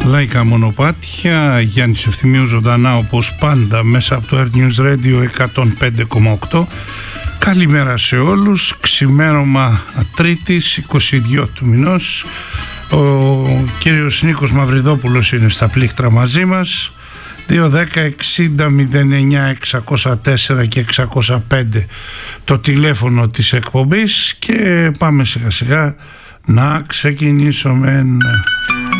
Λαϊκά μονοπάτια, Γιάννης Ευθυμίου ζωντανά όπως πάντα μέσα από το Earth News Radio 105,8. Καλημέρα σε όλους, ξημέρωμα Τρίτης 22 του μηνός. Ο κύριος Νίκος Μαυριδόπουλος είναι στα πλήκτρα μαζί μας. 2-10-60-09-604 και 605 το τηλέφωνο της εκπομπής και πάμε σιγά σιγά να ξεκινήσουμε.